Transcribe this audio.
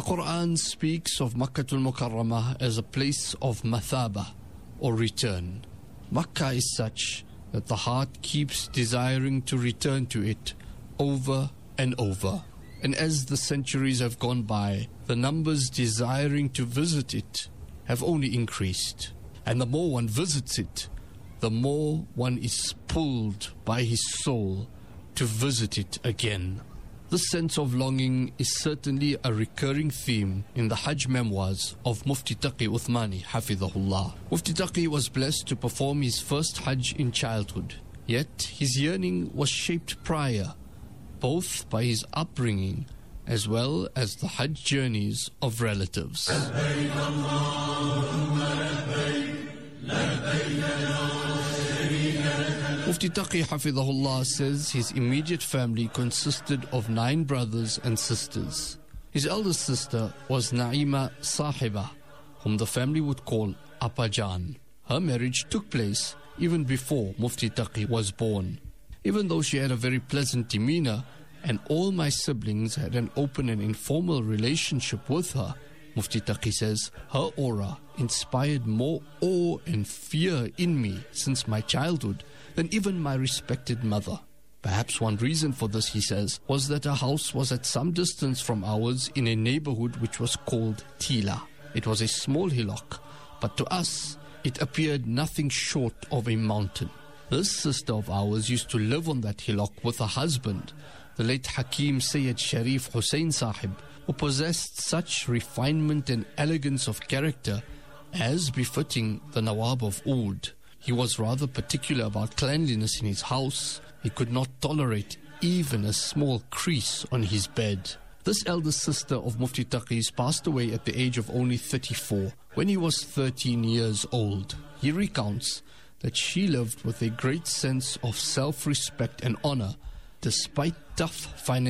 The Quran speaks of Makkatul Mukarramah as a place of mathaba, or return. Makkah is such that the heart keeps desiring to return to it over and over. And as the centuries have gone by, the numbers desiring to visit it have only increased. And the more one visits it, the more one is pulled by his soul to visit it again. This sense of longing is certainly a recurring theme in the Hajj memoirs of Mufti Taqi Uthmani, Hafidhahullah. Mufti Taqi was blessed to perform his first Hajj in childhood, yet his yearning was shaped prior, both by his upbringing as well as the Hajj journeys of relatives. Mufti Taqi Hafidhahullah says his immediate family consisted of 9 brothers and sisters. His eldest sister was Naima Sahiba, whom the family would call Appajan. Her marriage took place even before Mufti Taqi was born. Even though she had a very pleasant demeanor and all my siblings had an open and informal relationship with her, Mufti Taqi says her aura inspired more awe and fear in me since my childhood than even my respected mother. Perhaps one reason for this, he says, was that her house was at some distance from ours in a neighborhood which was called Tila. It was a small hillock, but to us it appeared nothing short of a mountain. This sister of ours used to live on that hillock with her husband, the late Hakim Sayyid Sharif Hussain Sahib, who possessed such refinement and elegance of character as befitting the Nawab of Oud. He was rather particular about cleanliness in his house. He could not tolerate even a small crease on his bed. This eldest sister of Mufti Taqi's passed away at the age of only 34 when he was 13 years old. He recounts that she lived with a great sense of self-respect and honor despite tough financial